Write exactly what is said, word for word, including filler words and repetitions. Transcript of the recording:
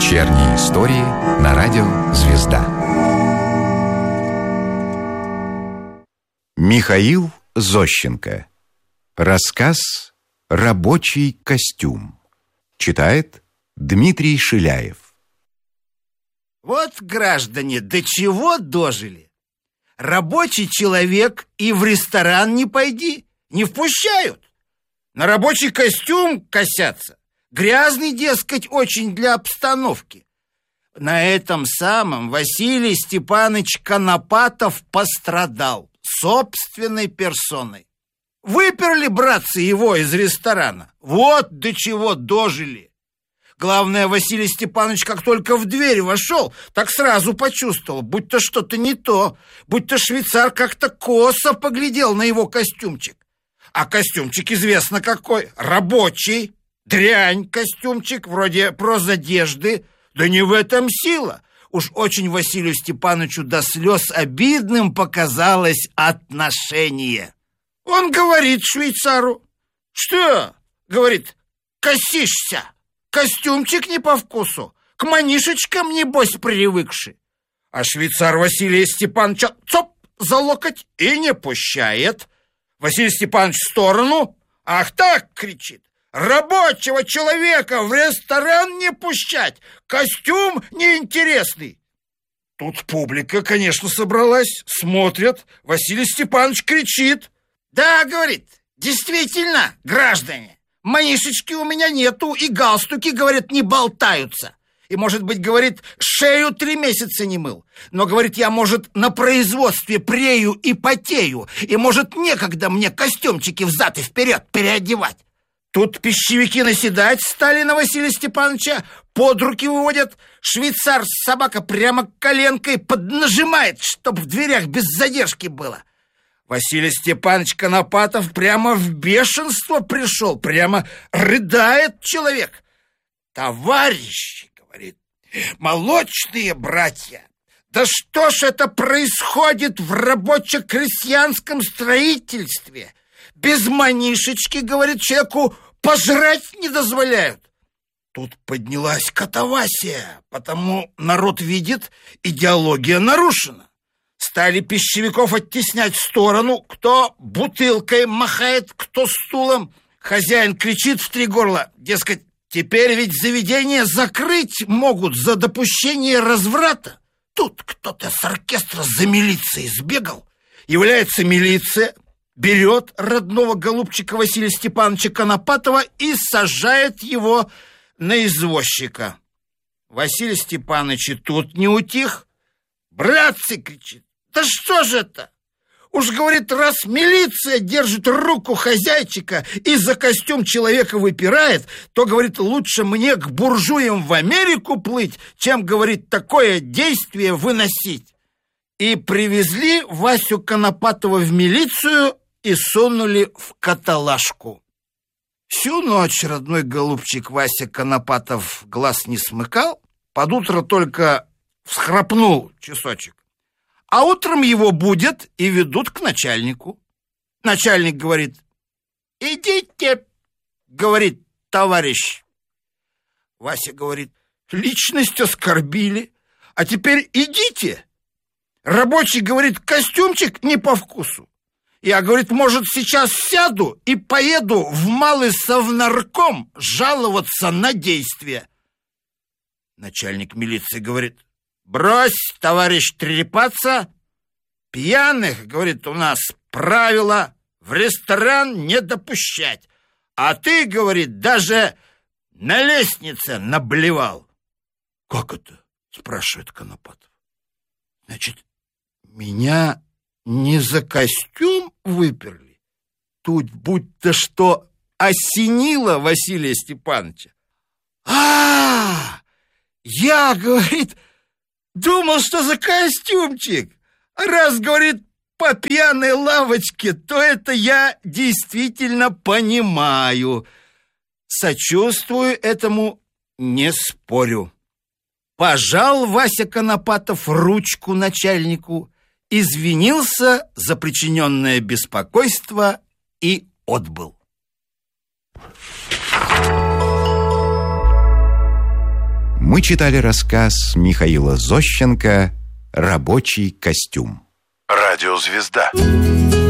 Вечерние истории на радио «Звезда». Михаил Зощенко. Рассказ «Рабочий костюм». Читает Дмитрий Шиляев. Вот, граждане, до чего дожили. Рабочий человек и в ресторан не пойди, не впущают. На рабочий костюм косятся. Грязный, дескать, очень для обстановки. На этом самом Василий Степанович Конопатов пострадал собственной персоной. Выперли, братцы, его из ресторана. Вот до чего дожили. Главное, Василий Степанович, как только в дверь вошел, так сразу почувствовал, будто что-то не то, будто швейцар как-то косо поглядел на его костюмчик. А костюмчик известно какой, рабочий, дрянь костюмчик, вроде прозодежды. Да не в этом сила. Уж очень Василию Степановичу до слез обидным показалось отношение. Он говорит швейцару: «Что?» — говорит, «косишься? Костюмчик не по вкусу, к манишечкам, небось, привыкши». А швейцар Василия Степановича цоп за локоть и не пущает. Василий Степанович в сторону. «Ах так!» — кричит. «Рабочего человека в ресторан не пущать! Костюм неинтересный!» Тут публика, конечно, собралась, смотрят. Василий Степанович кричит. «Да, — говорит, — действительно, граждане, манишечки у меня нету, и галстуки, — говорит, — не болтаются. И, может быть, — говорит, — шею три месяца не мыл. Но, — говорит, — я, может, на производстве прею и потею, и, может, некогда мне костюмчики взад и вперед переодевать». Тут пищевики наседать стали на Василия Степановича, под руки выводят. Швейцар собака прямо коленкой поднажимает, чтоб в дверях без задержки было. Василий Степанович Конопатов прямо в бешенство пришел, прямо рыдает человек. «Товарищи, — говорит, — молочные братья, да что ж это происходит в рабоче-крестьянском строительстве? Без манишечки, — говорит, — человеку пожрать не дозволяют». Тут поднялась катавасия, потому народ видит, идеология нарушена. Стали пищевиков оттеснять в сторону, кто бутылкой махает, кто стулом. Хозяин кричит в три горла, дескать, теперь ведь заведение закрыть могут за допущение разврата. Тут кто-то с оркестра за милицией сбегал. Является милиция, берет родного голубчика Василия Степановича Конопатова и сажает его на извозчика. Василий Степанович и тут не утих. «Братцы, — кричит, — да что же это? Уж, — говорит, — раз милиция держит руку хозяйчика и за костюм человека выпирает, то, — говорит, — лучше мне к буржуям в Америку плыть, чем, — говорит, — такое действие выносить». И привезли Васю Конопатова в милицию и сунули в каталажку. Всю ночь родной голубчик Вася Конопатов глаз не смыкал, под утро только всхрапнул часочек. А утром его будят и ведут к начальнику. Начальник говорит: «Идите, — говорит, — товарищ». Вася говорит: «Личность оскорбили, а теперь идите». Рабочий говорит: «Костюмчик не по вкусу. Я, — говорит, — может, сейчас сяду и поеду в малый совнарком жаловаться на действия». Начальник милиции говорит: «Брось, товарищ, трепаться. Пьяных, — говорит, — у нас правило в ресторан не допущать. А ты, — говорит, — даже на лестнице наблевал». «Как это?» — спрашивает Конопатов. «Значит, меня не за костюм выперли?» Тут будто что осенило Василия Степановича. «А, я, — говорит, — думал, что за костюмчик. Раз, — говорит, — по пьяной лавочке, то это я действительно понимаю. Сочувствую этому, не спорю». Пожал Вася Конопатов ручку начальнику, извинился за причиненное беспокойство и отбыл. Мы читали рассказ Михаила Зощенко «Рабочий костюм». Радиозвезда.